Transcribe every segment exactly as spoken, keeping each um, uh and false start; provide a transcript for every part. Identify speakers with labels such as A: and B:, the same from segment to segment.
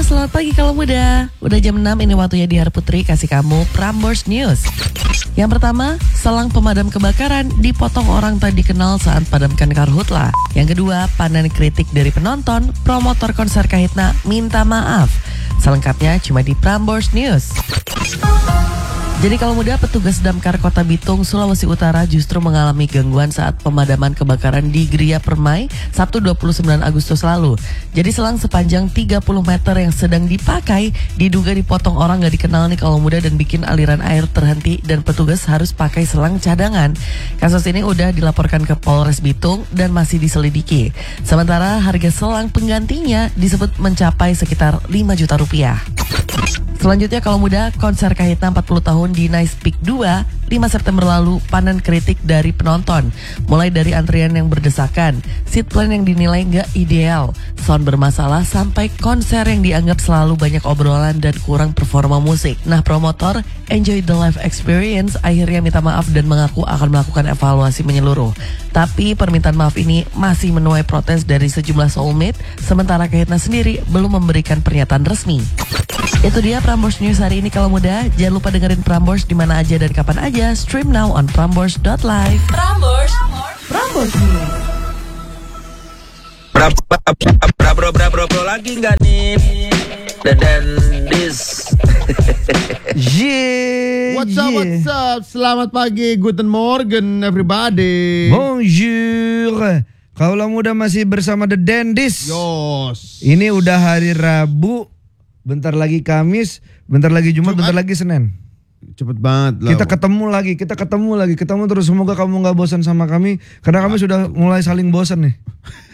A: selamat pagi kalau muda. Udah jam enam ini waktunya Dihar Putri kasih kamu Prambors News. Yang pertama, selang pemadam kebakaran dipotong orang tak dikenal saat padamkan karhutla. Yang kedua, panen kritik dari penonton, promotor konser Kahitna minta maaf. Selengkapnya cuma di Prambors News. Jadi kalau muda, petugas damkar Kota Bitung, Sulawesi Utara justru mengalami gangguan saat pemadaman kebakaran di Gria Permai Sabtu dua puluh sembilan Agustus lalu. Jadi selang sepanjang tiga puluh meter yang sedang dipakai diduga dipotong orang gak dikenal nih kalau muda dan bikin aliran air terhenti dan petugas harus pakai selang cadangan. Kasus ini udah dilaporkan ke Polres Bitung dan masih diselidiki. Sementara harga selang penggantinya disebut mencapai sekitar lima juta rupiah. Selanjutnya kalau muda, konser Kahitna empat puluh tahun di Nice Peak dua, lima September lalu panen kritik dari penonton. Mulai dari antrian yang berdesakan, seat plan yang dinilai nggak ideal, sound bermasalah, sampai konser yang dianggap selalu banyak obrolan dan kurang performa musik. Nah, promotor Enjoy the Live Experience akhirnya minta maaf dan mengaku akan melakukan evaluasi menyeluruh. Tapi permintaan maaf ini masih menuai protes dari sejumlah soulmate, sementara Kahitna sendiri belum memberikan pernyataan resmi. Itu dia Prambors News hari ini kalau muda. Jangan lupa dengerin Prambors di mana aja dan kapan aja. Stream now on prambors dot live.
B: Prambors,
A: Prambors News.
C: Bra bra bra bra bra bra lagi nggak nih? Dan this.
D: Yeah,
E: What's up,
D: yeah.
E: what's up? Selamat pagi, guten morgen everybody.
D: Bonjour. Kaulah muda masih bersama The Dendis.
E: Yos.
D: Ini udah hari Rabu, bentar lagi Kamis, bentar lagi Jumat,
E: Jumat.
D: bentar lagi Senin.
E: Cepet banget lah.
D: Kita ketemu lagi, kita ketemu lagi, ketemu terus. Semoga kamu nggak bosan sama kami, karena kami sudah mulai saling bosan nih.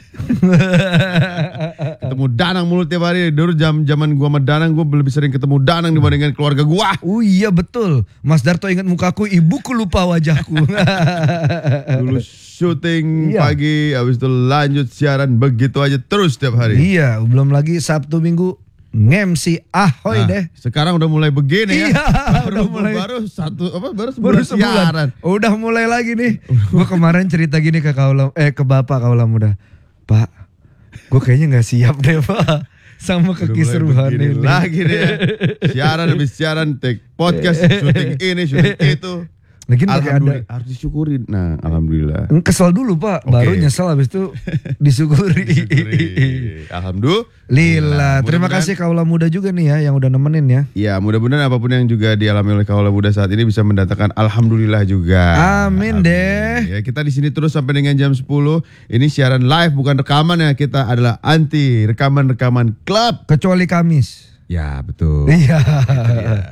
E: ketemu Danang mulu tiap hari. Dulu jam zaman gua sama Danang, gua lebih sering ketemu Danang dibandingkan keluarga gua.
D: Oh iya betul, Mas Darto ingat mukaku, ibuku lupa wajahku.
E: Dulu syuting
D: Iya.
E: pagi, habis itu lanjut siaran begitu aja terus tiap hari.
D: Iya, belum lagi Sabtu Minggu nge-M C ahoy
E: Nah,
D: deh.
E: sekarang udah mulai begini
D: Iya,
E: ya.
D: udah
E: Baru,
D: mulai.
E: baru satu apa baru sebulan,
D: Baru sebulan.
E: siaran.
D: Udah mulai lagi nih. Gue kemarin cerita gini ke kaula, eh ke bapak kaula muda. Pak, gue kayaknya nggak siap deh pak sama
E: Udah mulai
D: kekisruhan
E: begini
D: ini.
E: lagi deh. Siaran habis siaran, take podcast, syuting ini, syuting itu.
D: Lagi pakai ada.
E: Alhamdulillah, harus disyukurin. Nah, alhamdulillah.
D: Kesel dulu pak,
E: Oke.
D: baru nyesel habis itu disyukuri.
E: Disyukuri. Alhamdulillah.
D: Lila, terima
E: Mudah-mudahan-
D: kasih kaula muda juga nih ya yang udah nemenin ya.
E: Ya, mudah-mudahan apapun yang juga dialami oleh kaula muda saat ini bisa mendatangkan alhamdulillah juga.
D: Amin deh.
E: Ya, kita di sini terus sampai dengan jam sepuluh. Ini siaran live bukan rekaman ya. Kita adalah anti rekaman-rekaman klub.
D: Kecuali Kamis.
E: Ya, betul.
D: Iya.